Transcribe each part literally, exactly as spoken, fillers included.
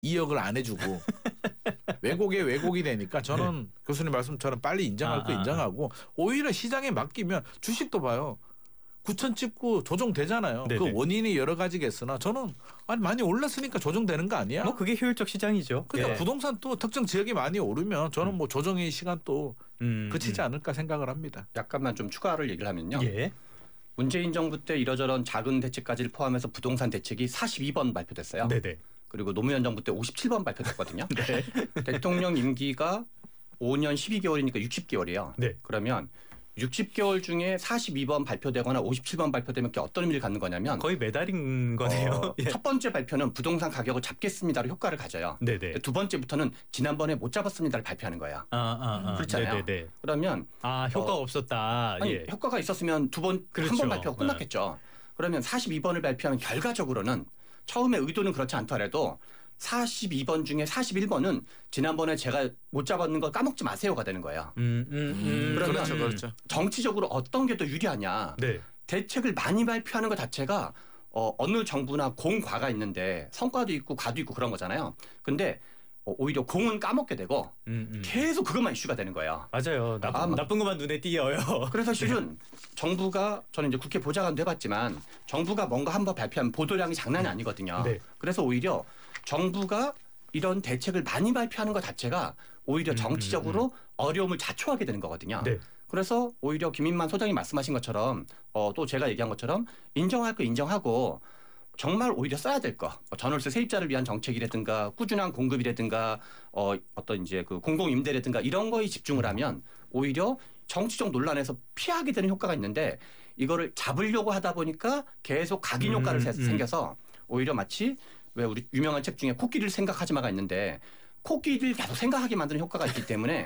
이억을 안 해주고 왜곡에 왜곡이 되니까 저는 네. 교수님 말씀처럼 빨리 인정할 거 아, 인정하고 오히려 시장에 맡기면 주식도 봐요. 구천 찍고 조정되잖아요. 네네. 그 원인이 여러 가지겠으나 저는 아니 많이 올랐으니까 조정되는 거 아니야? 뭐 그게 효율적 시장이죠. 그러니까 예. 부동산 또 특정 지역이 많이 오르면 저는 뭐 조정의 시간 또 음, 그치지 음. 않을까 생각을 합니다. 약간만 좀 추가를 얘기를 하면요. 예. 문재인 정부 때 이러저런 작은 대책까지를 포함해서 부동산 대책이 사십이 번 발표됐어요. 네네. 그리고 노무현 정부 때 오십칠 번 발표됐거든요. 네. 대통령 임기가 오 년 십이 개월이니까 육십 개월이에요. 네. 그러면 육십 개월 중에 사십이 번 발표되거나 오십칠 번 발표되면 그게 어떤 의미를 갖는 거냐면 거의 매달인 거네요. 어, 예. 첫 번째 발표는 부동산 가격을 잡겠습니다로 효과를 가져요. 네네. 두 번째부터는 지난번에 못 잡았습니다를 발표하는 거야. 아, 아, 아. 그렇잖아요. 네네네. 그러면 아 효과가 어, 없었다. 아니, 예. 효과가 있었으면 두 번 그렇죠. 한 번 발표가 끝났겠죠. 네. 그러면 사십이 번을 발표하면 결과적으로는 처음에 의도는 그렇지 않더라도 사십이 번 중에 사십일 번은 지난번에 제가 못 잡았는 걸 까먹지 마세요가 되는 거예요. 음, 음, 음. 그러면 그렇죠, 그렇죠. 정치적으로 어떤 게 더 유리하냐. 네. 대책을 많이 발표하는 것 자체가 어, 어느 정부나 공과가 있는데 성과도 있고 과도 있고 그런 거잖아요. 근데 어, 오히려 공은 까먹게 되고 음, 음. 계속 그것만 이슈가 되는 거예요. 맞아요. 나쁜, 아, 나쁜 것만 눈에 띄어요. 그래서 실은 네. 정부가 저는 이제 국회 보좌관도 해봤지만 정부가 뭔가 한번 발표하면 보도량이 장난이 아니거든요. 네. 그래서 오히려 정부가 이런 대책을 많이 발표하는 것 자체가 오히려 정치적으로 음, 음, 음. 어려움을 자초하게 되는 거거든요. 네. 그래서 오히려 김인만 소장이 말씀하신 것처럼 어, 또 제가 얘기한 것처럼 인정할 거 인정하고 정말 오히려 써야 될 거, 전월세 세입자를 위한 정책이라든가 꾸준한 공급이라든가 어, 어떤 이제 그 공공임대라든가 이런 거에 집중을 하면 오히려 정치적 논란에서 피하게 되는 효과가 있는데 이거를 잡으려고 하다 보니까 계속 각인 효과를 음, 음. 생겨서 오히려 마치 왜 우리 유명한 책 중에 코끼리를 생각하지 마가 있는데 코끼리를 계속 생각하게 만드는 효과가 있기 때문에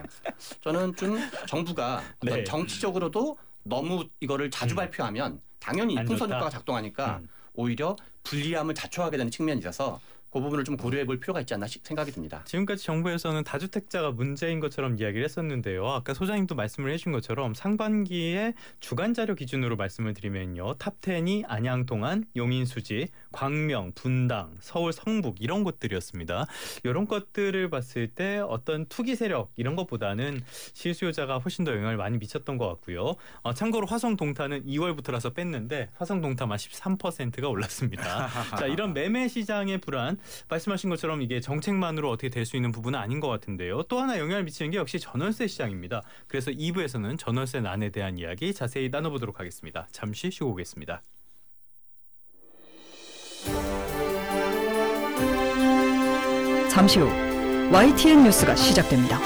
저는 좀 정부가 어떤 네. 정치적으로도 너무 이거를 자주 음. 발표하면 당연히 풍선 효과가 작동하니까 음. 오히려 불리함을 자초하게 되는 측면이 있어서 그 부분을 좀 고려해 볼 필요가 있지 않나 생각이 듭니다. 지금까지 정부에서는 다주택자가 문제인 것처럼 이야기를 했었는데요. 아까 소장님도 말씀을 해주신 것처럼 상반기에 주간 자료 기준으로 말씀을 드리면요. 탑텐이 안양, 동안, 용인, 수지, 광명, 분당, 서울, 성북 이런 곳들이었습니다. 이런 것들을 봤을 때 어떤 투기 세력 이런 것보다는 실수요자가 훨씬 더 영향을 많이 미쳤던 것 같고요. 어, 참고로 화성 동타는 이월부터라서 뺐는데 화성 동타만 십삼 퍼센트가 올랐습니다. 자, 이런 매매 시장의 불안 말씀하신 것처럼 이게 정책만으로 어떻게 될 수 있는 부분은 아닌 것 같은데요. 또 하나 영향을 미치는 게 역시 전월세 시장입니다. 그래서 이 부에서는 전월세 난에 대한 이야기 자세히 나눠보도록 하겠습니다. 잠시 쉬고 오겠습니다. 잠시 후 와이티엔 뉴스가 시작됩니다.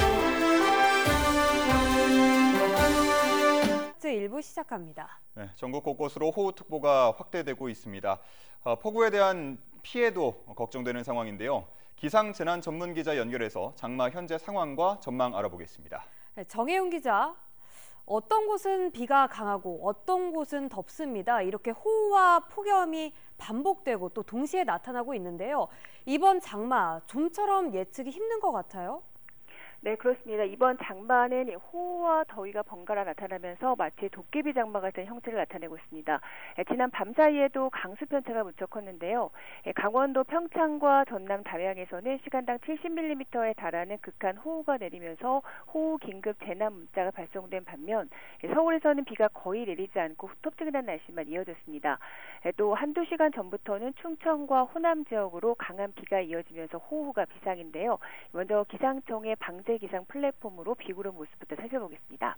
일 부 시작합니다. 네, 전국 곳곳으로 호우특보가 확대되고 있습니다. 어, 폭우에 대한 피해도 걱정되는 상황인데요. 기상재난 전문 기자 연결해서 장마 현재 상황과 전망 알아보겠습니다. 네, 정혜윤 기자, 어떤 곳은 비가 강하고 어떤 곳은 덥습니다. 이렇게 호우와 폭염이 반복되고 또 동시에 나타나고 있는데요. 이번 장마 좀처럼 예측이 힘든 것 같아요. 네, 그렇습니다. 이번 장마는 호우와 더위가 번갈아 나타나면서 마치 도깨비 장마 같은 형태를 나타내고 있습니다. 지난 밤 사이에도 강수 편차가 무척 컸는데요. 강원도 평창과 전남 담양에서는 시간당 칠십 밀리미터에 달하는 극한 호우가 내리면서 호우 긴급 재난 문자가 발송된 반면 서울에서는 비가 거의 내리지 않고 후텁지근한 날씨만 이어졌습니다. 또 한두 시간 전부터는 충청과 호남 지역으로 강한 비가 이어지면서 호우가 비상인데요. 먼저 기상청의 방제 기상 플랫폼으로 비구름 모습부터 살펴보겠습니다.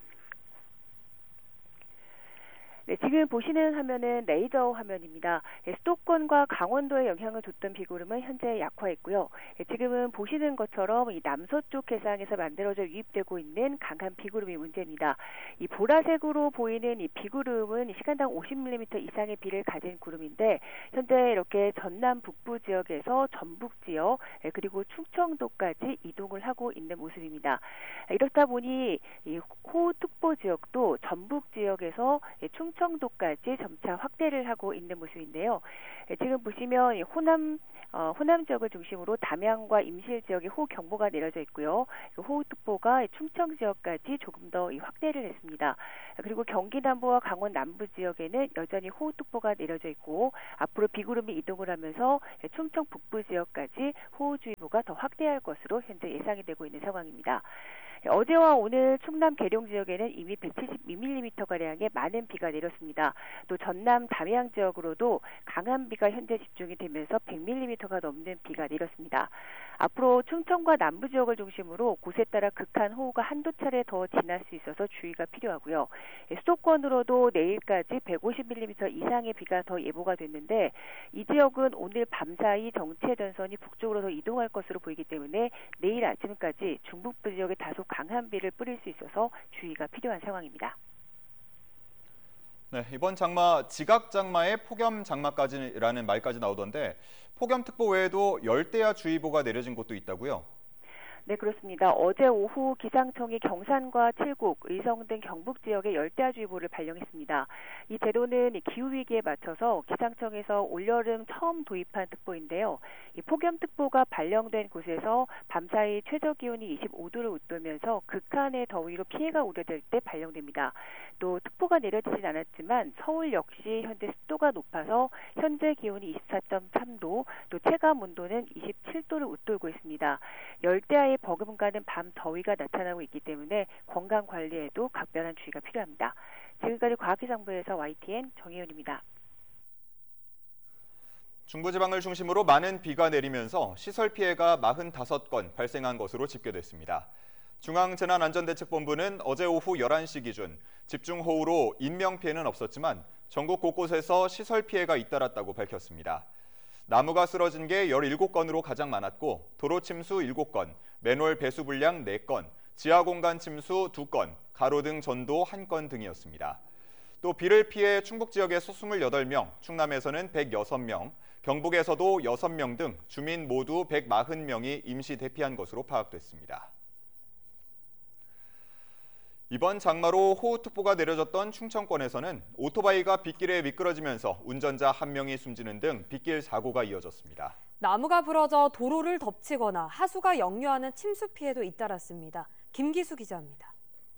네, 지금 보시는 화면은 레이더 화면입니다. 네, 수도권과 강원도에 영향을 줬던 비구름은 현재 약화했고요. 네, 지금은 보시는 것처럼 이 남서쪽 해상에서 만들어져 유입되고 있는 강한 비구름이 문제입니다. 이 보라색으로 보이는 이 비구름은 시간당 오십 밀리미터 이상의 비를 가진 구름인데 현재 이렇게 전남 북부 지역에서 전북 지역 네, 그리고 충청도까지 이동을 하고 있는 모습입니다. 이렇다 보니 이 호우특보 호우특보 지역도 전북 지역에서 충청도까지 점차 확대를 하고 있는 모습인데요. 지금 보시면 호남 어, 호남 지역을 중심으로 담양과 임실 지역에 호우경보가 내려져 있고요. 호우특보가 충청 지역까지 조금 더 확대를 했습니다. 그리고 경기 남부와 강원 남부 지역에는 여전히 호우특보가 내려져 있고 앞으로 비구름이 이동을 하면서 충청 북부 지역까지 호우주의보가 더 확대할 것으로 현재 예상이 되고 있는 상황입니다. 어제와 오늘 충남 계룡 지역에는 이미 백칠십이 밀리미터가량의 많은 비가 내렸습니다. 또 전남 담양 지역으로도 강한 비가 현재 집중이 되면서 백 밀리미터가 넘는 비가 내렸습니다. 앞으로 충청과 남부 지역을 중심으로 곳에 따라 극한 호우가 한두 차례 더 지날 수 있어서 주의가 필요하고요. 수도권으로도 내일까지 백오십 밀리미터 이상의 비가 더 예보가 됐는데 이 지역은 오늘 밤사이 정체 전선이 북쪽으로 더 이동할 것으로 보이기 때문에 내일 아침까지 중북부 지역에 다소 강한 비를 뿌릴 수 있어서 주의가 필요한 상황입니다. 네, 이번 장마 지각장마에 폭염장마까지라는 말까지 나오던데 폭염특보 외에도 열대야주의보가 내려진 곳도 있다고요? 네, 그렇습니다. 어제 오후 기상청이 경산과 칠곡, 의성 등 경북 지역에 열대야주의보를 발령했습니다. 이 제도는 기후위기에 맞춰서 기상청에서 올여름 처음 도입한 특보인데요. 이 폭염특보가 발령된 곳에서 밤사이 최저기온이 이십오 도를 웃돌면서 극한의 더위로 피해가 우려될 때 발령됩니다. 또 특보가 내려지진 않았지만 서울 역시 현재 습도가 높아서 현재 기온이 이십사 점 삼 도, 또 체감 온도는 이십칠 도를 웃돌고 있습니다. 열대야의 버금가는 밤 더위가 나타나고 있기 때문에 건강 관리에도 각별한 주의가 필요합니다. 지금까지 과학기상부에서 와이티엔 정혜윤입니다. 중부지방을 중심으로 많은 비가 내리면서 시설 피해가 사십오 건 발생한 것으로 집계됐습니다. 중앙재난안전대책본부는 어제 오후 열한 시 기준 집중호우로 인명피해는 없었지만 전국 곳곳에서 시설 피해가 잇따랐다고 밝혔습니다. 나무가 쓰러진 게 열일곱 건으로 가장 많았고 도로 침수 일곱 건, 맨홀 배수 불량 네 건, 지하공간 침수 두 건, 가로등 전도 한 건 등이었습니다. 또 비를 피해 충북 지역에서 이십팔 명, 충남에서는 백육 명, 경북에서도 여섯 명 등 주민 모두 백사십 명이 임시 대피한 것으로 파악됐습니다. 이번 장마로 호우특보가 내려졌던 충청권에서는 오토바이가 빗길에 미끄러지면서 운전자 한 명이 숨지는 등 빗길 사고가 이어졌습니다. 나무가 부러져 도로를 덮치거나 하수가 역류하는 침수 피해도 잇따랐습니다. 김기수 기자입니다.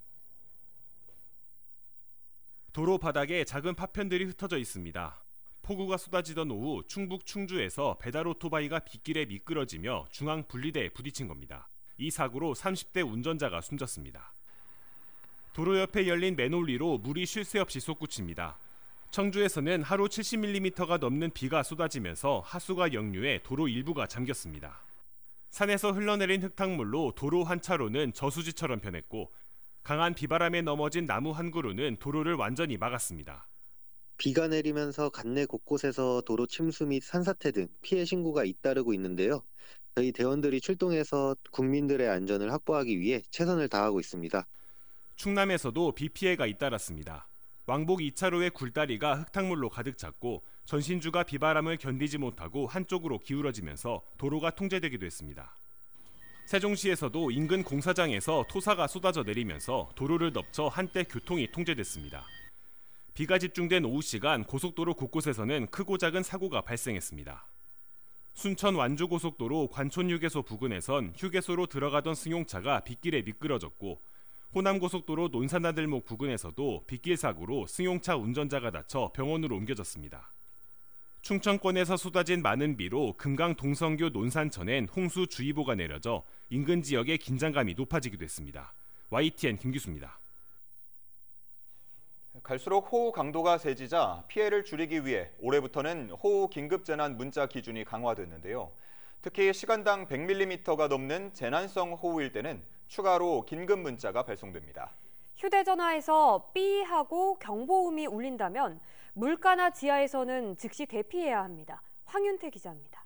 도로 바닥에 작은 파편들이 흩어져 있습니다. 폭우가 쏟아지던 오후 충북 충주에서 배달 오토바이가 빗길에 미끄러지며 중앙 분리대에 부딪힌 겁니다. 이 사고로 삼십 대 운전자가 숨졌습니다. 도로 옆에 열린 맨홀 위로 물이 쉴 새 없이 솟구칩니다. 청주에서는 하루 칠십 밀리미터가 넘는 비가 쏟아지면서 하수가 역류해 도로 일부가 잠겼습니다. 산에서 흘러내린 흙탕물로 도로 한 차로는 저수지처럼 변했고 강한 비바람에 넘어진 나무 한 그루는 도로를 완전히 막았습니다. 비가 내리면서 관내 곳곳에서 도로 침수 및 산사태 등 피해 신고가 잇따르고 있는데요. 저희 대원들이 출동해서 국민들의 안전을 확보하기 위해 최선을 다하고 있습니다. 충남에서도 비 피해가 잇따랐습니다. 왕복 이 차로의 굴다리가 흙탕물로 가득 찼고 전신주가 비바람을 견디지 못하고 한쪽으로 기울어지면서 도로가 통제되기도 했습니다. 세종시에서도 인근 공사장에서 토사가 쏟아져 내리면서 도로를 덮쳐 한때 교통이 통제됐습니다. 비가 집중된 오후 시간 고속도로 곳곳에서는 크고 작은 사고가 발생했습니다. 순천 완주고속도로 관촌휴게소 부근에선 휴게소로 들어가던 승용차가 빗길에 미끄러졌고 호남고속도로 논산나들목 부근에서도 빗길 사고로 승용차 운전자가 다쳐 병원으로 옮겨졌습니다. 충청권에서 쏟아진 많은 비로 금강 동성교 논산천엔 홍수주의보가 내려져 인근 지역의 긴장감이 높아지기도 했습니다. 와이티엔 김기수입니다. 갈수록 호우 강도가 세지자 피해를 줄이기 위해 올해부터는 호우 긴급재난 문자 기준이 강화됐는데요. 특히 시간당 백 밀리미터가 넘는 재난성 호우일 때는 추가로 긴급 문자가 발송됩니다. 휴대전화에서 삐 하고 경보음이 울린다면 물가나 지하에서는 즉시 대피해야 합니다. 황윤태 기자입니다.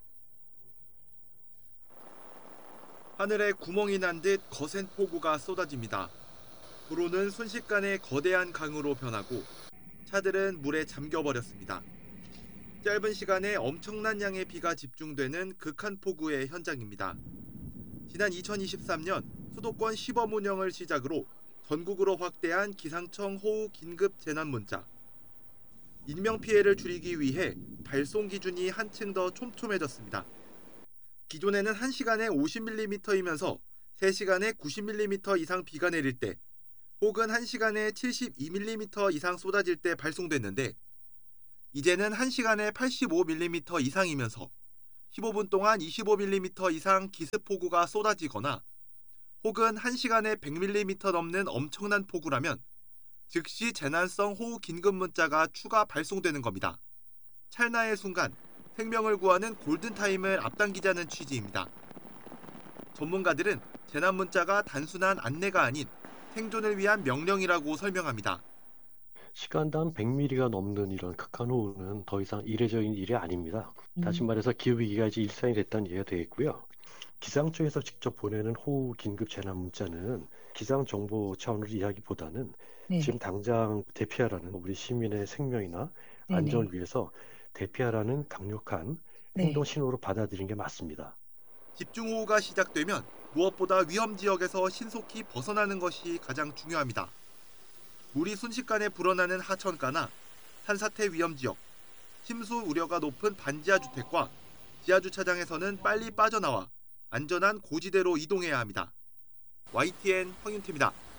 하늘에 구멍이 난 듯 거센 폭우가 쏟아집니다. 도로는 순식간에 거대한 강으로 변하고 차들은 물에 잠겨버렸습니다. 짧은 시간에 엄청난 양의 비가 집중되는 극한 폭우의 현장입니다. 지난 이천이십삼 년 수도권 시범 운영을 시작으로 전국으로 확대한 기상청 호우 긴급 재난 문자. 인명피해를 줄이기 위해 발송 기준이 한층 더 촘촘해졌습니다. 기존에는 한 시간에 오십 밀리미터이면서 세 시간에 구십 밀리미터 이상 비가 내릴 때 혹은 한 시간에 칠십이 밀리미터 이상 쏟아질 때 발송됐는데 이제는 한 시간에 팔십오 밀리미터 이상이면서 십오 분 동안 이십오 밀리미터 이상 기습폭우가 쏟아지거나 혹은 한 시간에 백 밀리미터 넘는 엄청난 폭우라면 즉시 재난성 호우 긴급 문자가 추가 발송되는 겁니다. 찰나의 순간 생명을 구하는 골든타임을 앞당기자는 취지입니다. 전문가들은 재난 문자가 단순한 안내가 아닌 생존을 위한 명령이라고 설명합니다. 시간당 백 밀리미터가 넘는 이런 극한 호우는 더 이상 이례적인 일이 아닙니다. 음. 다시 말해서 기후위기가 이제 일상이 됐다는 이해가 되겠고요. 기상청에서 직접 보내는 호우 긴급 재난 문자는 기상정보 차원으로 이야기보다는 네. 지금 당장 대피하라는 우리 시민의 생명이나 네네. 안전을 위해서 대피하라는 강력한 네. 행동 신호로 받아들이는 게 맞습니다. 집중호우가 시작되면 무엇보다 위험 지역에서 신속히 벗어나는 것이 가장 중요합니다. 물이 순식간에 불어나는 하천가나 산사태 위험 지역, 침수 우려가 높은 반지하 주택과 지하 주차장에서는 빨리 빠져나와 안전한 고지대로 이동해야 합니다. 와이티엔 황윤태입니다.